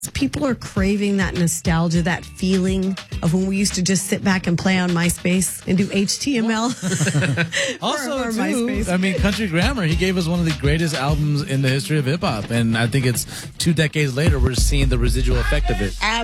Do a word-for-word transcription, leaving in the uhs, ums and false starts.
People are craving that nostalgia, that feeling of when we used to just sit back and play on MySpace and do H T M L. Also, our too, MySpace. I mean, Country Grammar, he gave us one of the greatest albums in the history of hip-hop. And I think it's two decades later, we're seeing the residual effect of it.